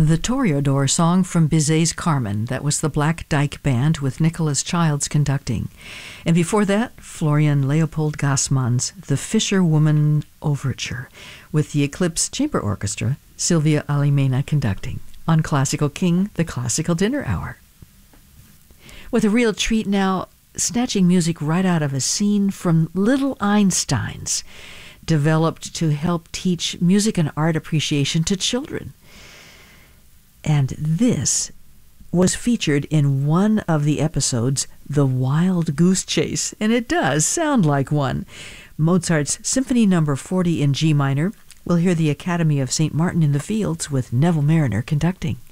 The Toreador song from Bizet's Carmen. That was the Black Dyke Band with Nicholas Childs conducting. And before that, Florian Leopold Gassmann's The Fisherwoman Overture with the Eclipse Chamber Orchestra, Sylvia Alimena conducting. On Classical King, the Classical Dinner Hour. With a real treat now, snatching music right out of a scene from Little Einsteins, developed to help teach music and art appreciation to children. And this was featured in one of the episodes, The Wild Goose Chase, and it does sound like one. Mozart's Symphony No. 40 in G minor. We'll hear the Academy of St. Martin in the Fields with Neville Marriner conducting.